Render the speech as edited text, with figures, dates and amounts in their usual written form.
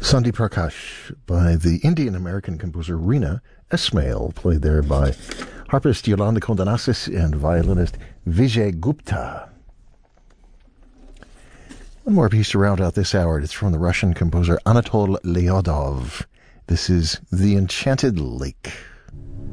Sandhi Prakash by the Indian-American composer Reena Esmail, played there by harpist Yolanda Kondanassis and violinist Vijay Gupta. One more piece to round out this hour. It's from the Russian composer Anatol Lyodov. This is The Enchanted Lake.